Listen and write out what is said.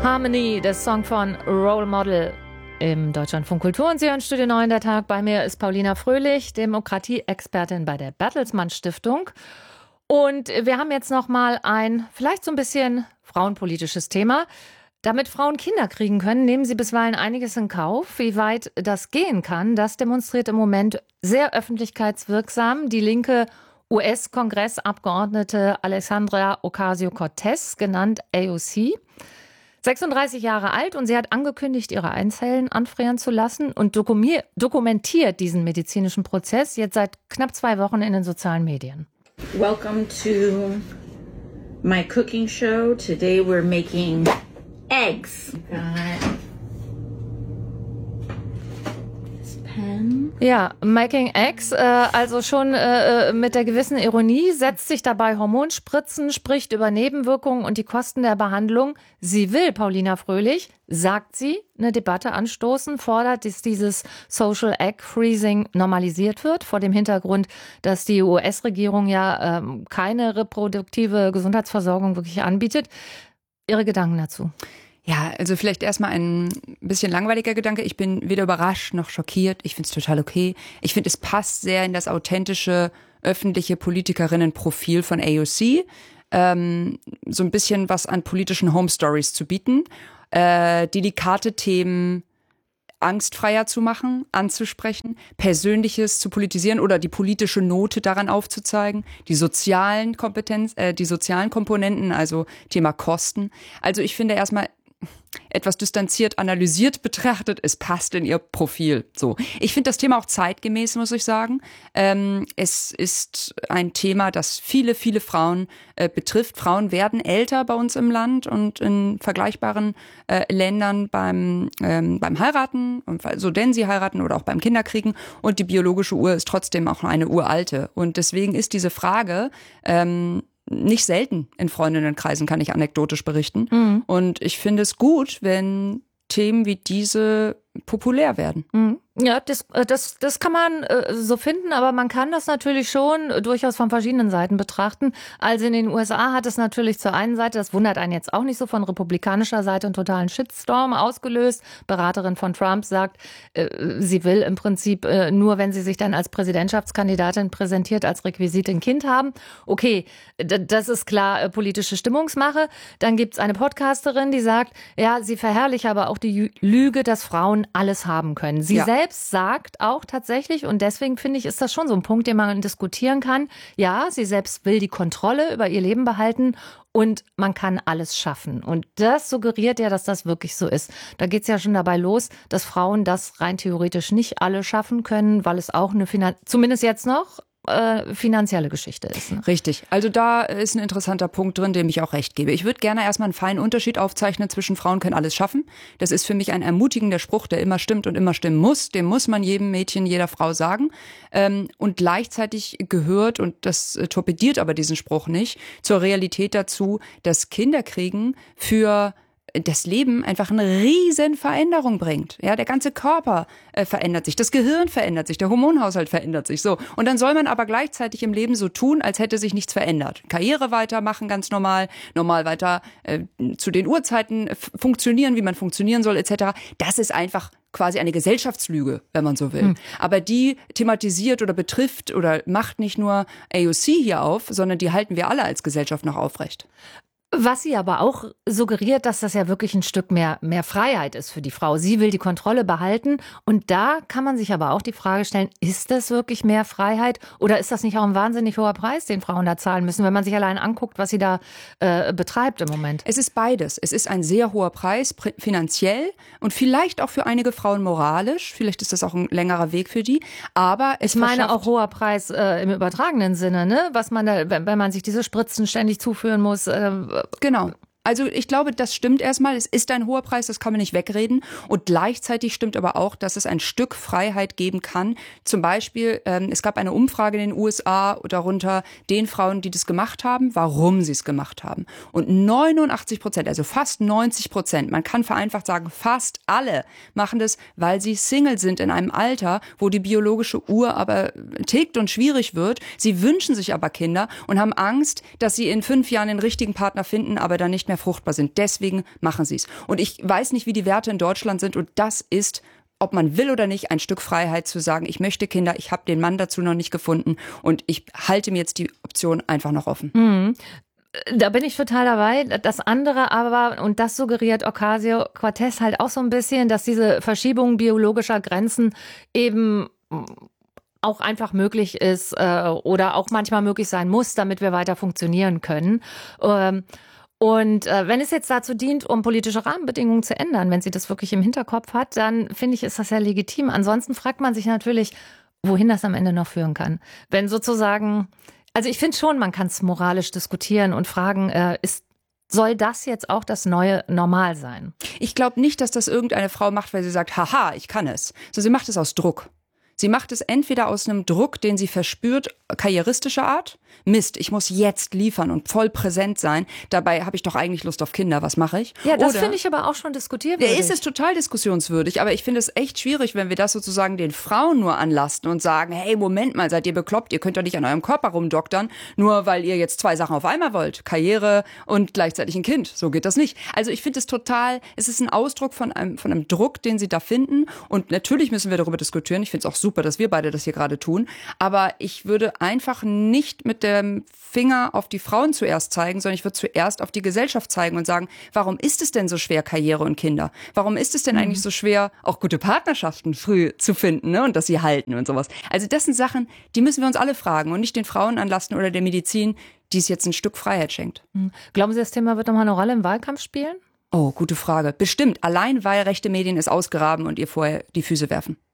Harmony, das Song von Role Model im Deutschlandfunk Kultur. Und Sie hören Studio 9, der Tag. Bei mir ist Paulina Fröhlich, Demokratie-Expertin bei der Bertelsmann Stiftung. Und wir haben jetzt noch mal ein vielleicht so ein bisschen frauenpolitisches Thema. Damit Frauen Kinder kriegen können, nehmen sie bisweilen einiges in Kauf. Wie weit das gehen kann, das demonstriert im Moment sehr öffentlichkeitswirksam die linke US-Kongressabgeordnete Alexandria Ocasio-Cortez, genannt AOC. 36 Jahre alt, und sie hat angekündigt, ihre Eizellen anfrieren zu lassen und dokumentiert diesen medizinischen Prozess jetzt seit knapp 2 Wochen in den sozialen Medien. Welcome to my cooking show. Today we're making eggs. Ja, Making Eggs, also schon mit der gewissen Ironie, setzt sich dabei Hormonspritzen, spricht über Nebenwirkungen und die Kosten der Behandlung. Sie will, Paulina Fröhlich, sagt sie, eine Debatte anstoßen, fordert, dass dieses Social Egg Freezing normalisiert wird, vor dem Hintergrund, dass die US-Regierung ja keine reproduktive Gesundheitsversorgung wirklich anbietet. Ihre Gedanken dazu? Ja, also vielleicht erstmal ein bisschen langweiliger Gedanke. Ich bin weder überrascht noch schockiert. Ich finde es total okay. Ich finde, es passt sehr in das authentische, öffentliche Politikerinnenprofil von AOC. So ein bisschen was an politischen Home Stories zu bieten. Delikate Themen angstfreier zu machen, anzusprechen, Persönliches zu politisieren oder die politische Note daran aufzuzeigen, die sozialen Komponenten, also Thema Kosten. Also ich finde erstmal etwas distanziert analysiert betrachtet, es passt in ihr Profil. So, ich finde das Thema auch zeitgemäß, muss ich sagen. Es ist ein Thema, das viele, viele Frauen betrifft. Frauen werden älter bei uns im Land und in vergleichbaren Ländern beim Heiraten, so denn sie heiraten oder auch beim Kinderkriegen. Und die biologische Uhr ist trotzdem auch eine uralte. Und deswegen ist diese Frage nicht selten in Freundinnenkreisen, kann ich anekdotisch berichten. Mhm. Und ich finde es gut, wenn Themen wie diese populär werden. Mhm. Ja, das kann man so finden, aber man kann das natürlich schon durchaus von verschiedenen Seiten betrachten. Also in den USA hat es natürlich zur einen Seite, das wundert einen jetzt auch nicht so, von republikanischer Seite einen totalen Shitstorm ausgelöst. Beraterin von Trump sagt, sie will im Prinzip nur, wenn sie sich dann als Präsidentschaftskandidatin präsentiert, als Requisit ein Kind haben. Okay, das ist klar politische Stimmungsmache. Dann gibt's eine Podcasterin, die sagt, ja, sie verherrliche aber auch die Lüge, dass Frauen alles haben können. Sie selbst sagt auch tatsächlich, und deswegen finde ich, ist das schon so ein Punkt, den man diskutieren kann. Ja, sie selbst will die Kontrolle über ihr Leben behalten und man kann alles schaffen. Und das suggeriert ja, dass das wirklich so ist. Da geht's ja schon dabei los, dass Frauen das rein theoretisch nicht alle schaffen können, weil es auch zumindest jetzt noch, finanzielle Geschichte ist. Ne? Richtig. Also da ist ein interessanter Punkt drin, dem ich auch recht gebe. Ich würde gerne erstmal einen feinen Unterschied aufzeichnen zwischen Frauen können alles schaffen. Das ist für mich ein ermutigender Spruch, der immer stimmt und immer stimmen muss. Den muss man jedem Mädchen, jeder Frau sagen. Und gleichzeitig gehört, und das torpediert aber diesen Spruch nicht, zur Realität dazu, dass Kinderkriegen für das Leben einfach eine riesen Veränderung bringt. Ja, der ganze Körper verändert sich, das Gehirn verändert sich, der Hormonhaushalt verändert sich. So. Und dann soll man aber gleichzeitig im Leben so tun, als hätte sich nichts verändert. Karriere weitermachen, ganz normal weiter zu den Uhrzeiten funktionieren, wie man funktionieren soll, etc. Das ist einfach quasi eine Gesellschaftslüge, wenn man so will. Aber die thematisiert oder betrifft oder macht nicht nur AOC hier auf, sondern die halten wir alle als Gesellschaft noch aufrecht. Was sie aber auch suggeriert, dass das ja wirklich ein Stück mehr Freiheit ist für die Frau. Sie will die Kontrolle behalten. Und da kann man sich aber auch die Frage stellen, ist das wirklich mehr Freiheit? Oder ist das nicht auch ein wahnsinnig hoher Preis, den Frauen da zahlen müssen, wenn man sich allein anguckt, was sie da betreibt im Moment? Es ist beides. Es ist ein sehr hoher Preis, finanziell und vielleicht auch für einige Frauen moralisch. Vielleicht ist das auch ein längerer Weg für die. Aber ich meine auch hoher Preis im übertragenen Sinne, ne? Was man da, wenn man sich diese Spritzen ständig zuführen muss. Genau. Also ich glaube, das stimmt erstmal. Es ist ein hoher Preis, das kann man nicht wegreden. Und gleichzeitig stimmt aber auch, dass es ein Stück Freiheit geben kann. Zum Beispiel, es gab eine Umfrage in den USA darunter den Frauen, die das gemacht haben, warum sie es gemacht haben. Und 89%, also fast 90%, man kann vereinfacht sagen, fast alle machen das, weil sie Single sind in einem Alter, wo die biologische Uhr aber tickt und schwierig wird. Sie wünschen sich aber Kinder und haben Angst, dass sie in 5 Jahren den richtigen Partner finden, aber dann nicht mehr fruchtbar sind. Deswegen machen sie es. Und ich weiß nicht, wie die Werte in Deutschland sind und das ist, ob man will oder nicht, ein Stück Freiheit zu sagen, ich möchte Kinder, ich habe den Mann dazu noch nicht gefunden und ich halte mir jetzt die Option einfach noch offen. Da bin ich total dabei. Das andere aber, und das suggeriert Ocasio-Cortez halt auch so ein bisschen, dass diese Verschiebung biologischer Grenzen eben auch einfach möglich ist oder auch manchmal möglich sein muss, damit wir weiter funktionieren können. Und wenn es jetzt dazu dient, um politische Rahmenbedingungen zu ändern, wenn sie das wirklich im Hinterkopf hat, dann finde ich, ist das ja legitim. Ansonsten fragt man sich natürlich, wohin das am Ende noch führen kann. Wenn sozusagen, also ich finde schon, man kann es moralisch diskutieren und fragen, soll das jetzt auch das neue Normal sein? Ich glaube nicht, dass das irgendeine Frau macht, weil sie sagt, haha, ich kann es. So, sie macht es aus Druck. Sie macht es entweder aus einem Druck, den sie verspürt, karrieristischer Art. Mist, ich muss jetzt liefern und voll präsent sein. Dabei habe ich doch eigentlich Lust auf Kinder. Was mache ich? Ja, das finde ich aber auch schon diskutierwürdig. Ist es total diskussionswürdig, aber ich finde es echt schwierig, wenn wir das sozusagen den Frauen nur anlasten und sagen, hey, Moment mal, seid ihr bekloppt? Ihr könnt doch nicht an eurem Körper rumdoktern, nur weil ihr jetzt 2 Sachen auf einmal wollt. Karriere und gleichzeitig ein Kind. So geht das nicht. Also ich finde es ist ein Ausdruck von einem Druck, den sie da finden. Und natürlich müssen wir darüber diskutieren. Ich finde es auch super, dass wir beide das hier gerade tun. Aber ich würde einfach nicht mit dem Finger auf die Frauen zuerst zeigen, sondern ich würde zuerst auf die Gesellschaft zeigen und sagen, warum ist es denn so schwer, Karriere und Kinder? Warum ist es denn eigentlich so schwer, auch gute Partnerschaften früh zu finden, ne? Und dass sie halten und sowas? Also das sind Sachen, die müssen wir uns alle fragen und nicht den Frauen anlasten oder der Medizin, die es jetzt ein Stück Freiheit schenkt. Glauben Sie, das Thema wird nochmal eine Rolle im Wahlkampf spielen? Oh, gute Frage. Bestimmt. Allein, weil rechte Medien es ausgraben und ihr vorher die Füße werfen.